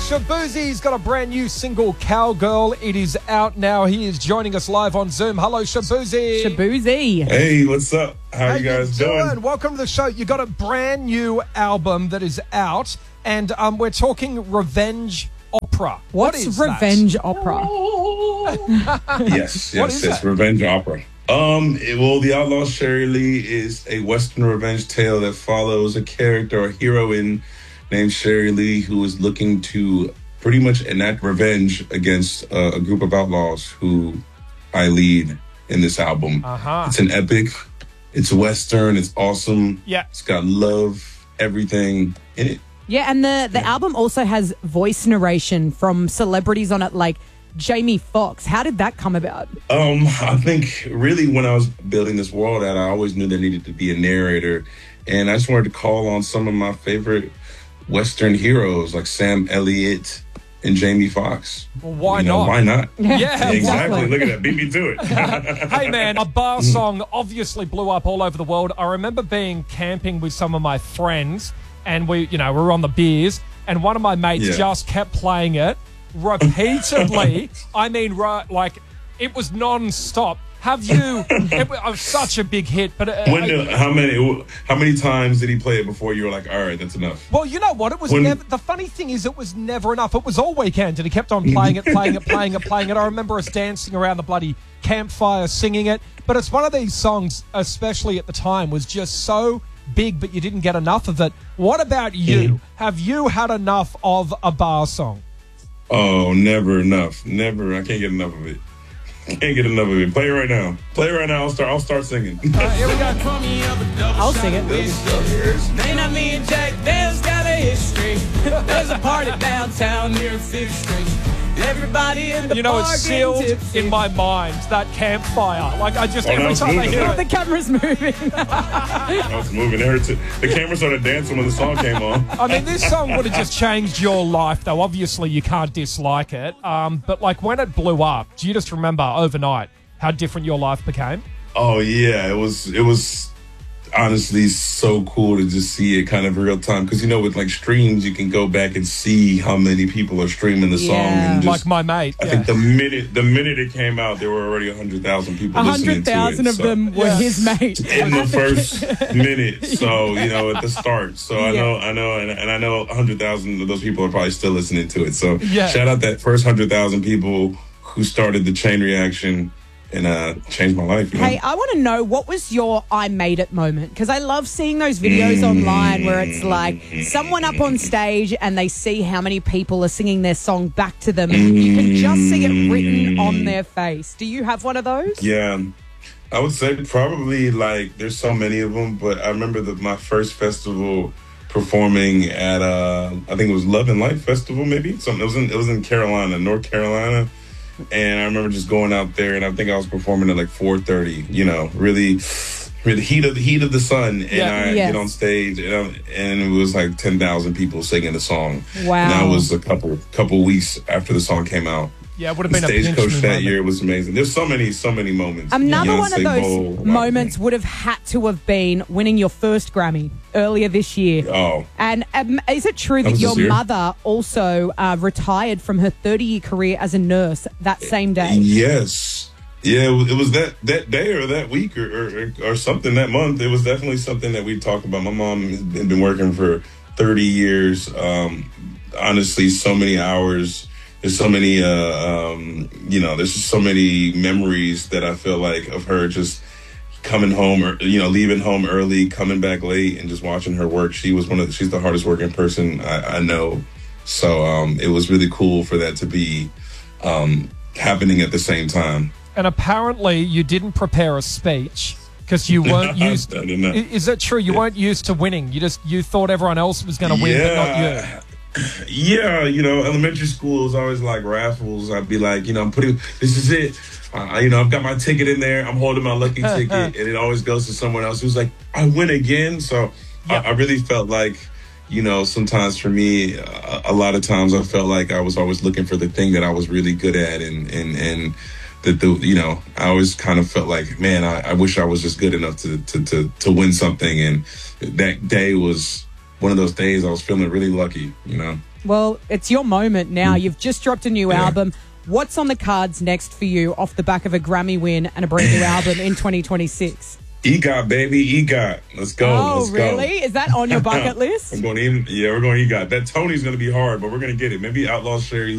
Shaboozey's got a brand new single, Cowgirl. It is out now. He is joining us live on Zoom. Hello, Shaboozey. Shaboozey. Hey, what's up? How you guys doing? Welcome to the show. You got a brand new album that is out, and we're talking revenge opera. What's revenge opera? Yes, revenge opera. The Outlaw Sherry Lee is a Western revenge tale that follows a character, a heroine named Sherry Lee, who is looking to pretty much enact revenge against a group of outlaws who I lead in this album. It's an epic. It's Western. It's awesome. Yeah. It's got love, everything in it. Yeah, and the album also has voice narration from celebrities on it, like Jamie Foxx. How did that come about? I think really when I was building this world out, I always knew there needed to be a narrator. And I just wanted to call on some of my favorite Western heroes like Sam Elliott and Jamie Foxx. Well, why not? Why not? Yeah, exactly. Look at that. Beat me to it. Hey, man, a bar song obviously blew up all over the world. I remember being camping with some of my friends, and we were on the beers, and one of my mates just kept playing it repeatedly. I mean, like, it was non-stop. Have you? It was such a big hit, but how many times did he play it before you were like, all right, that's enough? Well, you know what? It was never. The funny thing is, it was never enough. It was all weekend, and he kept on playing it. I remember us dancing around the bloody campfire, singing it. But it's one of these songs, especially at the time, was just so big, but you didn't get enough of it. What about you? Have you had enough of a bar song? Oh, never enough. Never. I can't get enough of it. Can't get enough of it. Play it right now. Play it right now. I'll start singing. Here we go. I'll sing it. Man, I mean, Jack Dale's got a history. There's a party downtown near 5th Street. Everybody in the bar it's sealed in my mind, that campfire. Like, I just, every time I hear it. The camera's moving. I was moving. The camera started dancing when the song came on. I mean, this song would have just changed your life, though. Obviously, you can't dislike it. But, like, when it blew up, do you just remember overnight how different your life became? Oh, yeah. It was honestly so cool to just see it kind of real time. Because, with, like, streams, you can go back and see how many people are streaming the song. And just, like my mate. I think the minute it came out, there were already 100,000 people listening to it. 100,000 of them were his mate. In the first minute. So, at the start. So I know, and I know 100,000 of those people are probably still listening to it. So shout out that first 100,000 people who started the chain reaction and changed my life. Hey, I want to know, what was your I made it moment? Because I love seeing those videos online where it's like someone up on stage and they see how many people are singing their song back to them, and you can just see it written on their face. Do you have one of those? Yeah, I would say probably, like, there's so many of them, but I remember my first festival performing at I think it was Love and Light Festival, maybe. It was in Carolina, North Carolina. And I remember just going out there, and I think I was performing at like 4:30. Really heat of the sun, and I get on stage, and it was like 10,000 people singing the song. Wow! And that was a couple weeks after the song came out. Yeah, it would have been a Stagecoach that moment. year was amazing. There's so many moments. Another one of those moments would have had to have been winning your first Grammy earlier this year. Oh. And is it true that your mother also retired from her 30-year career as a nurse that same day? Yes. Yeah, it was that day or that week or something that month. It was definitely something that we talked about. My mom has been working for 30 years. Honestly, so many hours. There's so many, there's just so many memories that I feel like of her just coming home or, leaving home early, coming back late, and just watching her work. She's the hardest working person I know. So it was really cool for that to be happening at the same time. And apparently you didn't prepare a speech because you weren't used. Is that true? You weren't used to winning. You thought everyone else was going to win, but not you. Yeah, elementary school was always like raffles. I'd be like, this is it. I've got my ticket in there. I'm holding my lucky ticket, and it always goes to someone else who's like, I win again. So I really felt like, sometimes for me, a lot of times I felt like I was always looking for the thing that I was really good at, and that I always kind of felt like, man, I wish I was just good enough to win something. And that day was one of those days I was feeling really lucky, you know. Well, it's your moment now. You've just dropped a new album. What's on the cards next for you off the back of a Grammy win and a brand new album in 2026? EGOT, baby, EGOT. Let's go. Oh, Let's really? Go. Is that on your bucket list? we're going EGOT. That Tony's going to be hard, but we're going to get it. Maybe Outlaw Sherry